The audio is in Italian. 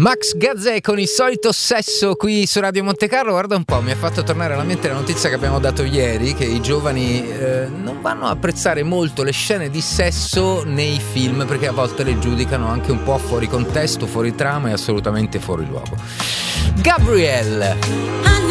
Max Gazzè con il solito sesso qui su Radio Monte Carlo. Guarda un po', mi ha fatto tornare alla mente la notizia che abbiamo dato ieri, che i giovani non vanno a apprezzare molto le scene di sesso nei film, perché a volte le giudicano anche un po' fuori contesto, fuori trama e assolutamente fuori luogo. Gabrielle.